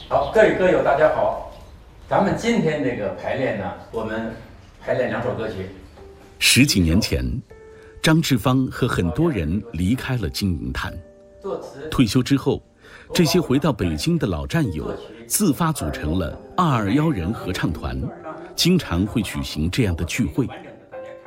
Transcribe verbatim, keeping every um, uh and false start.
好，各位歌友大家好，咱们今天这个排练呢，我们排练两首歌曲。 十几年前，张志芳和很多人离开了金银潭。退休之后，这些回到北京的老战友自发组成了二二幺人合唱团，经常会举行这样的聚会。